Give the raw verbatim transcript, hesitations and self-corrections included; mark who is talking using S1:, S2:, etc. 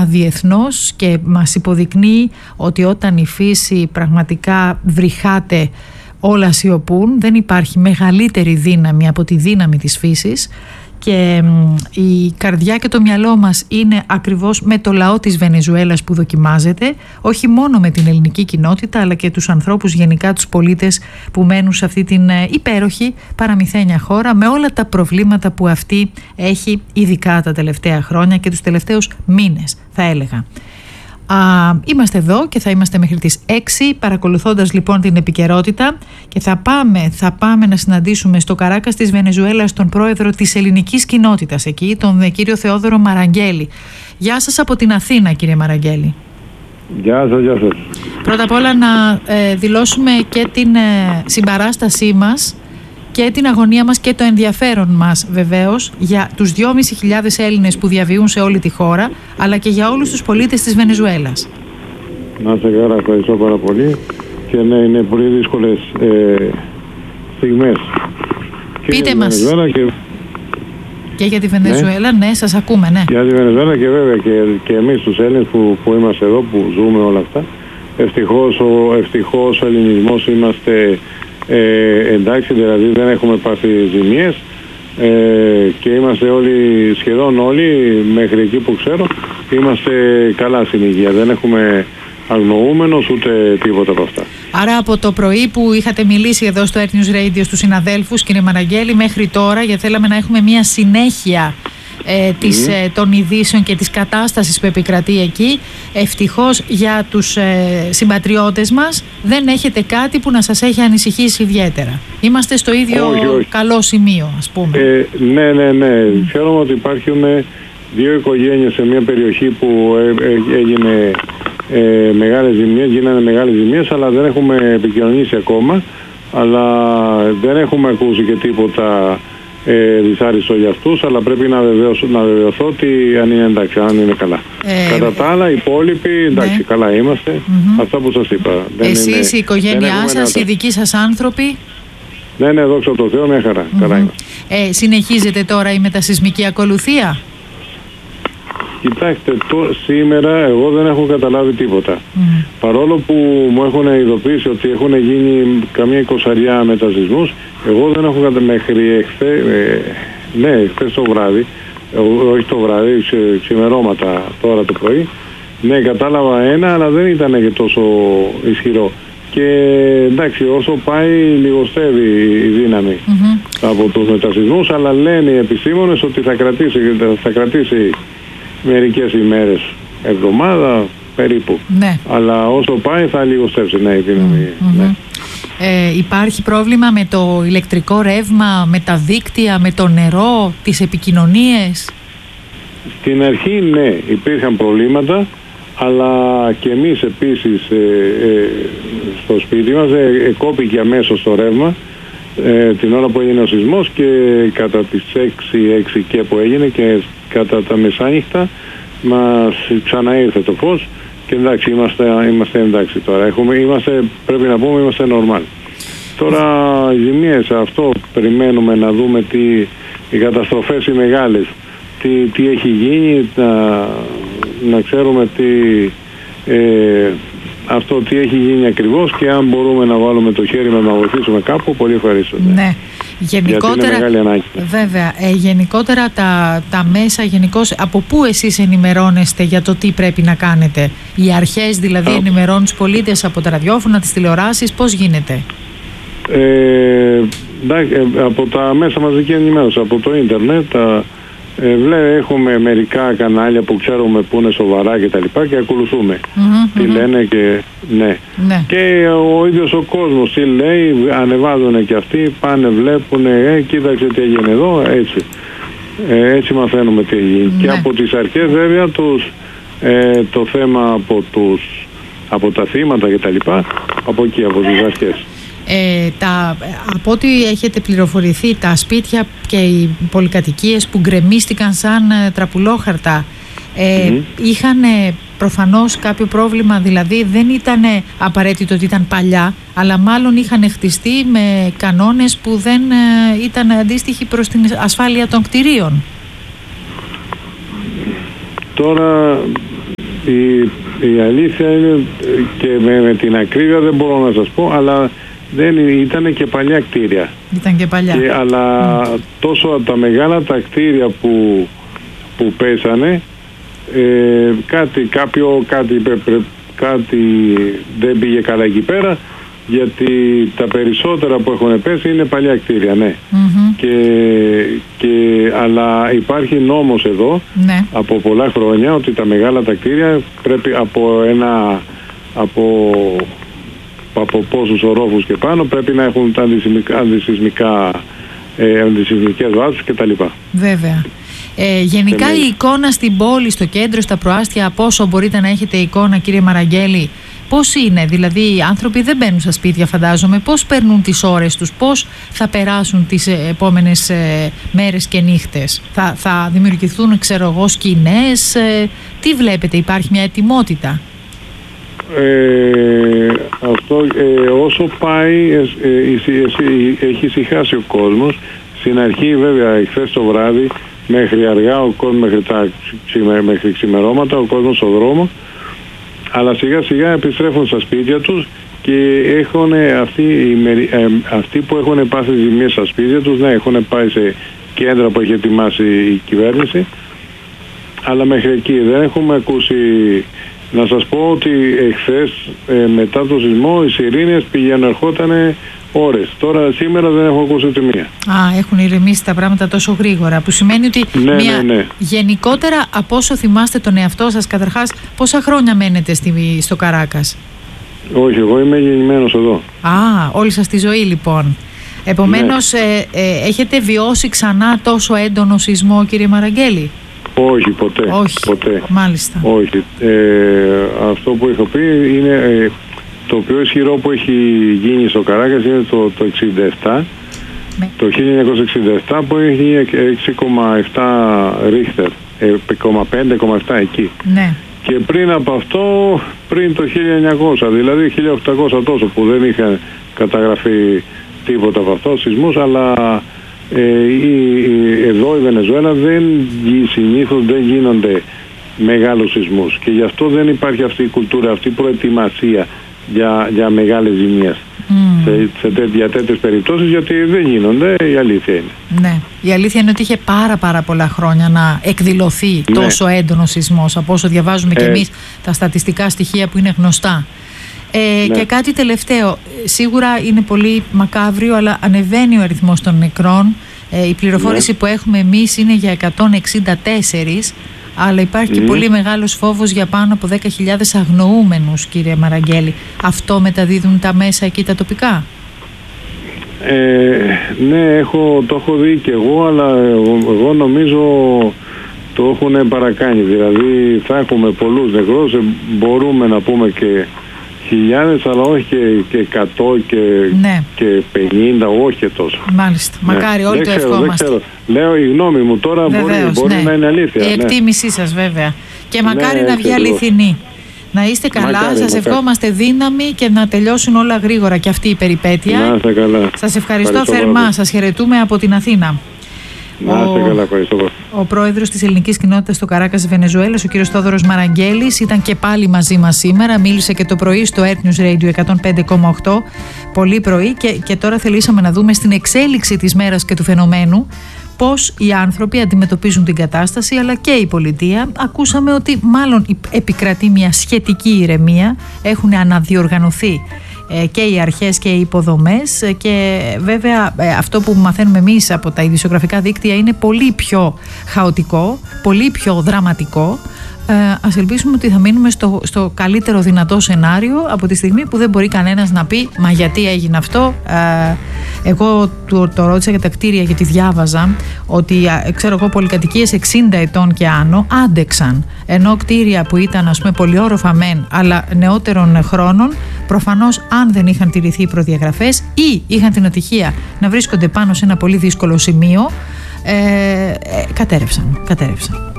S1: διεθνώς και μας υποδεικνύει ότι όταν η φύση πραγματικά βρυχάται όλα σιωπούν, δεν υπάρχει μεγαλύτερη δύναμη από τη δύναμη της φύσης και η καρδιά και το μυαλό μας είναι ακριβώς με το λαό της Βενεζουέλας που δοκιμάζεται, όχι μόνο με την ελληνική κοινότητα αλλά και τους ανθρώπους γενικά, τους πολίτες που μένουν σε αυτή την υπέροχη παραμυθένια χώρα με όλα τα προβλήματα που αυτή έχει ειδικά τα τελευταία χρόνια και τους τελευταίους μήνες θα έλεγα. Α, είμαστε εδώ και θα είμαστε μέχρι τις έξι παρακολουθώντας λοιπόν την επικαιρότητα και θα πάμε, θα πάμε να συναντήσουμε στο Καράκας της Βενεζουέλας τον πρόεδρο της ελληνικής κοινότητας εκεί, τον κύριο Θεόδωρο Μαραγκέλη. Γεια σας από την Αθήνα, κύριε Μαραγκέλη.
S2: Γεια σας, γεια σας.
S1: Πρώτα απ' όλα να ε, δηλώσουμε και την ε, συμπαράστασή μας και την αγωνία μας και το ενδιαφέρον μας βεβαίως για τους δυόμισι χιλιάδες Έλληνες που διαβιούν σε όλη τη χώρα, αλλά και για όλους τους πολίτες της Βενεζουέλας.
S2: Να είστε καλά, ευχαριστώ πάρα πολύ. Και ναι, είναι πολύ δύσκολες ε, στιγμές.
S1: Πείτε
S2: και
S1: μας.
S2: Και...
S1: και για τη Βενεζουέλα, ναι. ναι, σας ακούμε, ναι.
S2: Για τη Βενεζουέλα και βέβαια και, και εμείς τους Έλληνες που, που είμαστε εδώ, που ζούμε όλα αυτά. Ευτυχώς ο, ευτυχώς ο ελληνισμός είμαστε... Ε, εντάξει, δηλαδή δεν έχουμε πάθει ζημιές ε, και είμαστε όλοι, σχεδόν όλοι, μέχρι εκεί που ξέρω, είμαστε καλά στην υγεία. Δεν έχουμε αγνοούμενος ούτε τίποτα από αυτά.
S1: Άρα από το πρωί που είχατε μιλήσει εδώ στο Earth News Radio στους συναδέλφους, κύριε Μαραγκέλη, μέχρι τώρα, γιατί θέλαμε να έχουμε μια συνέχεια Ε, της, mm. ε, των ειδήσεων και της κατάστασης που επικρατεί εκεί, ευτυχώς για τους ε, συμπατριώτες μας δεν έχετε κάτι που να σας έχει ανησυχήσει ιδιαίτερα. Είμαστε στο ίδιο όχι, όχι. καλό σημείο, ας πούμε.
S2: Ε, ναι, ναι, ναι. Mm. Ξέρουμε ότι υπάρχουν δύο οικογένειες σε μια περιοχή που ε, ε, έγινε ε, μεγάλες ζημίες, γίνανε μεγάλες ζημίες, αλλά δεν έχουμε επικοινωνήσει ακόμα, αλλά δεν έχουμε ακούσει και τίποτα Ε, δυσάριστο για αυτούς, αλλά πρέπει να βεβαιώσω, να βεβαιωθώ ότι αν είναι εντάξει, αν είναι καλά. Ε, Κατά τα άλλα, οι υπόλοιποι, εντάξει, ναι. καλά είμαστε. Mm-hmm. Αυτά που σας είπα.
S1: Εσείς,
S2: είναι,
S1: η οικογένειά σας, οι δικοί σας άνθρωποι.
S2: Ναι, ναι, δόξα τω Θεώ, μια χαρά. Mm-hmm. Καλά είμαστε.
S1: Ε, συνεχίζετε τώρα η μετασυσμική ακολουθία.
S2: Κοιτάξτε, το, σήμερα εγώ δεν έχω καταλάβει τίποτα. Mm. Παρόλο που μου έχουν ειδοποιήσει ότι έχουν γίνει καμία εικοσαριά μετασυσμούς, εγώ δεν έχω καταλάβει μέχρι εχθές, ε, ναι, εχθές το βράδυ, ε, όχι το βράδυ, ξε, ξημερώματα τώρα το πρωί, ναι, κατάλαβα ένα, αλλά δεν ήταν και τόσο ισχυρό. Και εντάξει, όσο πάει λιγοστεύει η δύναμη mm-hmm. από τους μετασυσμούς, αλλά λένε οι επιστήμονες ότι θα κρατήσει, θα κρατήσει μερικές ημέρες, εβδομάδα περίπου.
S1: Ναι.
S2: Αλλά όσο πάει θα λιγοστεύσει, ναι, η δύναμη.
S1: Mm-hmm. Ναι. Ε, υπάρχει πρόβλημα με το ηλεκτρικό ρεύμα, με τα δίκτυα, με το νερό, τις επικοινωνίες?
S2: Στην αρχή ναι, υπήρχαν προβλήματα, αλλά και εμείς επίσης ε, ε, στο σπίτι μας ε, κόπηκε αμέσως το ρεύμα ε, την ώρα που έγινε ο σεισμός και κατά τις έξι και που έγινε και κατά τα μεσάνυχτα μας ξαναήρθε το φως και εντάξει, είμαστε, είμαστε εντάξει τώρα. Έχουμε, είμαστε, πρέπει να πούμε, είμαστε normal. Τώρα οι ζημίες, αυτό περιμένουμε να δούμε τι, οι καταστροφές οι μεγάλες, τι, τι έχει γίνει, να, να ξέρουμε τι, ε, αυτό τι έχει γίνει ακριβώς και αν μπορούμε να βάλουμε το χέρι μας να βοηθήσουμε κάπου, πολύ ευχαριστώ.
S1: Ναι. Γενικότερα, βέβαια, ε, γενικότερα τα, τα μέσα, γενικώς, από πού εσείς ενημερώνεστε για το τι πρέπει να κάνετε? Οι αρχές δηλαδή Α. ενημερώνουν τους πολίτες από τα ραδιόφωνα, τις τηλεοράσεις, πώς γίνεται?
S2: Ε, από τα μέσα μαζική ενημέρωση, από το ίντερνετ, τα, ε, βλέ, έχουμε μερικά κανάλια που ξέρουμε που είναι σοβαρά και τα λοιπά και ακολουθούμε mm-hmm, τι mm-hmm. λένε και ναι. ναι. Και ο ίδιος ο κόσμος τι λέει, ανεβάζουν και αυτοί, πάνε βλέπουν, ε, κοίταξε τι έγινε εδώ, έτσι. Ε, έτσι μαθαίνουμε τι έγινε. Ναι. Και από τις αρχές βέβαια τους, ε, το θέμα από, τους, από τα θύματα και τα λοιπά, από εκεί, από τις αρχές.
S1: Ε, τα, από ό,τι έχετε πληροφορηθεί, τα σπίτια και οι πολυκατοικίες που γκρεμίστηκαν σαν ε, τραπουλόχαρτα ε, mm-hmm. είχαν ε, προφανώς κάποιο πρόβλημα, δηλαδή δεν ήταν απαραίτητο ότι ήταν παλιά, αλλά μάλλον είχαν χτιστεί με κανόνες που δεν ε, ήταν αντίστοιχοι προς την ασφάλεια των κτηρίων.
S2: Τώρα η, η αλήθεια είναι, και με, με την ακρίβεια δεν μπορώ να σας πω, αλλά δεν ήταν και παλιά κτίρια.
S1: Ήταν και παλιά.
S2: Και, αλλά mm. τόσο από τα μεγάλα τα κτίρια που, που πέσανε, ε, κάτι, κάποιο, κάτι, κάτι δεν πήγε καλά εκεί πέρα, γιατί τα περισσότερα που έχουν πέσει είναι παλιά κτίρια, ναι. Mm-hmm. Και, και, αλλά υπάρχει νόμος εδώ, ναι, από πολλά χρόνια, ότι τα μεγάλα τα κτίρια πρέπει από ένα, από, από πόσους ορόφους και πάνω πρέπει να έχουν τα αντισυσμικά, αντισυσμικά, ε, αντισυσμικές βάσεις κτλ.
S1: Βέβαια. Ε, γενικά η εικόνα στην πόλη, στο κέντρο, στα προάστια, πόσο μπορείτε να έχετε εικόνα, κύριε Μαραγγέλη? Πώς είναι, δηλαδή οι άνθρωποι δεν μπαίνουν στα σπίτια, φαντάζομαι, πώς παίρνουν τις ώρες τους, πώς θα περάσουν τις επόμενες ε, μέρες και νύχτες? Θα, θα δημιουργηθούν, ξέρω εγώ, σκηνές, ε, τι βλέπετε, υπάρχει μια ετοιμότητα?
S2: Ε, αυτό, ε, όσο πάει, ε, ε, ε, έχει ησυχάσει ο κόσμος. Στην αρχή βέβαια, εχθές το βράδυ, μέχρι αργά, ο κόσμος, μέχρι, τα, μέχρι ξημερώματα, ο κόσμος στο δρόμο. Αλλά σιγά σιγά επιστρέφουν στα σπίτια τους και έχουν αυτοί, ε, αυτοί που έχουν πάθει ζημίες στα σπίτια τους, ναι, έχουν πάει σε κέντρα που έχει ετοιμάσει η κυβέρνηση, αλλά μέχρι εκεί δεν έχουμε ακούσει. Να σας πω ότι εχθές, ε, μετά το σεισμό, οι σιρήνες πηγαίνουν, ερχόταν ώρες. Τώρα σήμερα δεν έχω ακούσει τη μία.
S1: Α, έχουν ηρεμήσει τα πράγματα τόσο γρήγορα, που σημαίνει ότι
S2: ναι,
S1: μια...
S2: ναι, ναι.
S1: γενικότερα, από όσο θυμάστε τον εαυτό σας, καταρχάς, πόσα χρόνια μένετε στη... στο Καράκας?
S2: Όχι, εγώ είμαι γεννημένος εδώ.
S1: Α, όλη σας τη ζωή λοιπόν. Επομένως, ναι. ε, ε, έχετε βιώσει ξανά τόσο έντονο σεισμό, κύριε Μαραγγέλη?
S2: Όχι, ποτέ.
S1: Όχι,
S2: ποτέ.
S1: Μάλιστα.
S2: Όχι. Ε, αυτό που είχα πει είναι... Ε, το πιο ισχυρό που έχει γίνει στο Καράκας είναι το, το εξήντα επτά, ναι. το χίλια εννιακόσια εξήντα επτά, που έχει έξι κόμμα επτά ρίχτερ, πέντε κόμμα επτά εκεί. Ναι. Και πριν από αυτό, πριν το χίλια εννιακόσια, δηλαδή χίλια οκτακόσια τόσο, που δεν είχαν καταγραφεί τίποτα από αυτό, σεισμούς, αλλά ε, η, η, εδώ η Βενεζουέλα δεν, συνήθως δεν γίνονται μεγάλους σεισμούς, και γι' αυτό δεν υπάρχει αυτή η κουλτούρα, αυτή η προετοιμασία για, για μεγάλες ζημίες mm. σε, σε τέ, για τέτοιες περιπτώσεις, γιατί δεν γίνονται, η αλήθεια είναι.
S1: Ναι, η αλήθεια είναι ότι είχε πάρα πάρα πολλά χρόνια να εκδηλωθεί ναι. τόσο έντονο σεισμός, από όσο διαβάζουμε ε. και εμείς τα στατιστικά στοιχεία που είναι γνωστά. Ε, ναι. Και κάτι τελευταίο, σίγουρα είναι πολύ μακάβριο, αλλά ανεβαίνει ο αριθμός των νεκρών. Ε, η πληροφόρηση ναι. που έχουμε εμείς είναι για εκατόν εξήντα τέσσερα, αλλά υπάρχει mm. και πολύ μεγάλος φόβος για πάνω από δέκα χιλιάδες αγνοούμενους, κύριε Μαραγγέλη. Αυτό μεταδίδουν τα μέσα εκεί τα τοπικά?
S2: Ε, ναι, έχω, το έχω δει και εγώ, αλλά εγώ, εγώ νομίζω το έχουν παρακάνει. Δηλαδή θα έχουμε πολλούς νεκρούς, μπορούμε να πούμε και χιλιάδες, αλλά όχι και, και εκατό και, ναι. και πενήντα, όχι και τόσο.
S1: Μάλιστα, ναι. μακάρι όλοι δεν το ξέρω, ευχόμαστε.
S2: Λέω η γνώμη μου τώρα. Βεβαίως, μπορεί, μπορεί ναι. να είναι αλήθεια.
S1: Η εκτίμησή ναι. σας βέβαια. Και μακάρι ναι, να βγει αληθινή. Να είστε καλά, μακάρι, σας μακάρι. ευχόμαστε δύναμη και να τελειώσουν όλα γρήγορα και αυτή η περιπέτεια.
S2: Να είστε καλά.
S1: Σας ευχαριστώ, ευχαριστώ θερμά, πάρα. Σας χαιρετούμε από την Αθήνα.
S2: Να είστε καλά, ευχαριστώ.
S1: Ο πρόεδρος της ελληνικής κοινότητας στο Καράκας Βενεζουέλας, ο κύριος Θόδωρος Μαραγγέλης, ήταν και πάλι μαζί μας σήμερα. Μίλησε και το πρωί στο Earth News Radio εκατόν πέντε κόμμα οκτώ, πολύ πρωί, και, και τώρα θελήσαμε να δούμε στην εξέλιξη της μέρας και του φαινομένου πώς οι άνθρωποι αντιμετωπίζουν την κατάσταση, αλλά και η πολιτεία. Ακούσαμε ότι μάλλον επικρατεί μια σχετική ηρεμία, έχουν αναδιοργανωθεί και οι αρχές και οι υποδομές, και βέβαια αυτό που μαθαίνουμε εμείς από τα ειδησιογραφικά δίκτυα είναι πολύ πιο χαοτικό, πολύ πιο δραματικό. Ε, ας ελπίσουμε ότι θα μείνουμε στο, στο καλύτερο δυνατό σενάριο, από τη στιγμή που δεν μπορεί κανένας να πει μα γιατί έγινε αυτό. Ε, εγώ το, το ρώτησα για τα κτίρια, γιατί διάβαζα ότι ξέρω εγώ πολυκατοικίες εξήντα ετών και άνω άντεξαν, ενώ κτίρια που ήταν ας πούμε πολυόροφα μεν αλλά νεότερων χρόνων, προφανώς αν δεν είχαν τηρηθεί οι προδιαγραφές ή είχαν την ατυχία να βρίσκονται πάνω σε ένα πολύ δύσκολο σημείο, ε, ε, κατέρευσαν, κατέρευσαν.